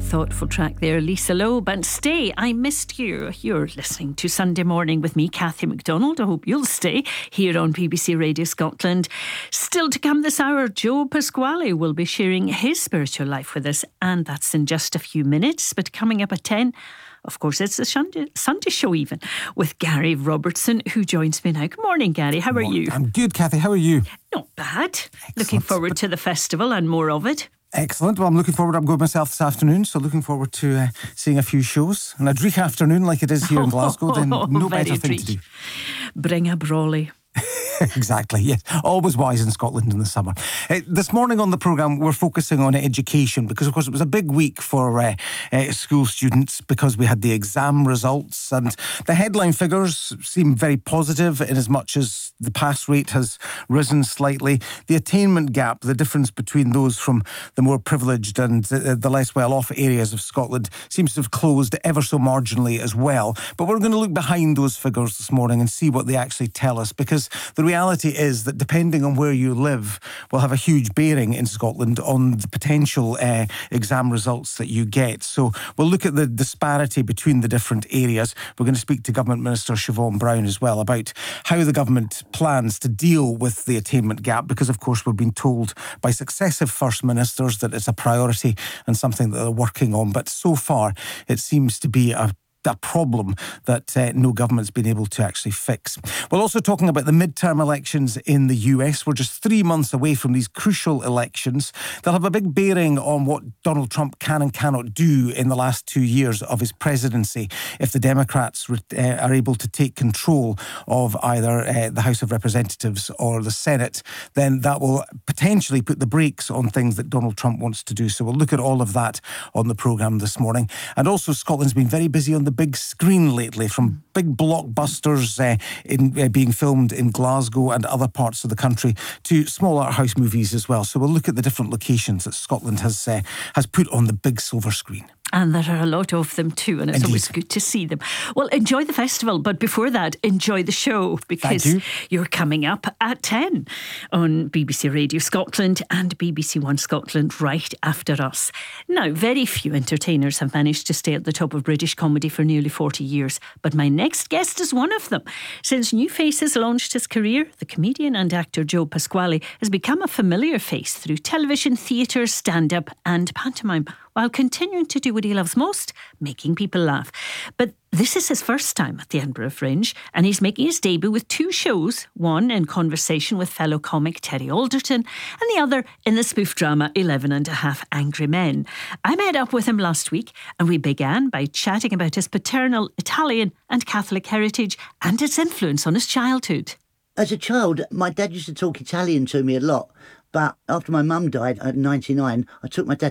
thoughtful track there, Lisa Loeb. And stay, I missed you. You're listening to Sunday Morning with me, Cathy McDonald. I hope you'll stay here on BBC Radio Scotland. Still to come this hour, Joe Pasquale will be sharing his spiritual life with us, and that's in just a few minutes. But coming up at 10, of course, it's the Sunday show even, with Gary Robertson, who joins me now. Good morning, Gary. How are you? I'm good, Cathy. How are you? Not bad. Excellent. Looking forward to the festival and more of it. Excellent. Well, I'm looking forward. I'm going myself this afternoon, so looking forward to seeing a few shows. And a dreich afternoon like it is here in Glasgow, then no better thing to do. Bring a brawly. Exactly, yes. Always wise in Scotland in the summer. This morning on the programme, we're focusing on education because, of course, it was a big week for school students because we had the exam results, and the headline figures seem very positive in as much as the pass rate has risen slightly. The attainment gap, the difference between those from the more privileged and the less well-off areas of Scotland, seems to have closed ever so marginally as well. But we're going to look behind those figures this morning and see what they actually tell us, because the reality is that depending on where you live will have a huge bearing in Scotland on the potential exam results that you get. So we'll look at the disparity between the different areas. We're going to speak to Government Minister Siobhan Brown as well about how the government plans to deal with the attainment gap, because of course we've been told by successive First Ministers that it's a priority and something that they're working on. But so far it seems to be a problem that no government's been able to actually fix. We're also talking about the midterm elections in the US. We're just 3 months away from these crucial elections. They'll have a big bearing on what Donald Trump can and cannot do in the last 2 years of his presidency. If the Democrats are able to take control of either the House of Representatives or the Senate, then that will potentially put the brakes on things that Donald Trump wants to do. So we'll look at all of that on the programme this morning. And also, Scotland's been very busy on the big screen lately, from big blockbusters being filmed in Glasgow and other parts of the country to small art house movies as well. So we'll look at the different locations that Scotland has put on the big silver screen. And there are a lot of them too, and it's Indeed. always good to see them. Well, enjoy the festival, but before that, enjoy the show, because you're coming up at 10 on BBC Radio Scotland and BBC One Scotland right after us. Now, very few entertainers have managed to stay at the top of British comedy for nearly 40 years, but my next guest is one of them. Since New Faces launched his career, the comedian and actor Joe Pasquale has become a familiar face through television, theatre, stand-up and pantomime, while continuing to do what he loves most, making people laugh. But this is his first time at the Edinburgh Fringe, and he's making his debut with 2 shows, one in conversation with fellow comic Terry Alderton, and the other in the spoof drama 11.5 Angry Men. I met up with him last week, and we began by chatting about his paternal Italian and Catholic heritage and its influence on his childhood. As a child, my dad used to talk Italian to me a lot. But after my mum died at 99, I took my dad